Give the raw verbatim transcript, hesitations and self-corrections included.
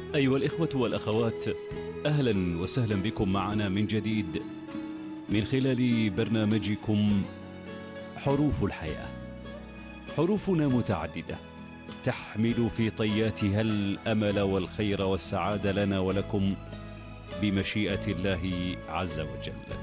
أيها الإخوة والأخوات، أهلا وسهلا بكم معنا من جديد من خلال برنامجكم حروف الحياة. حروفنا متعددة تحمل في طياتها الأمل والخير والسعادة لنا ولكم بمشيئة الله عز وجل.